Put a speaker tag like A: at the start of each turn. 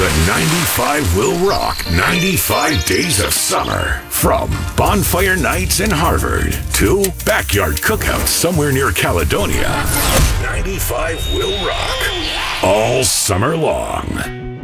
A: The 95 will rock 95 days of summer. From bonfire nights in Harvard to backyard cookouts somewhere near Caledonia. 95 will rock all summer long.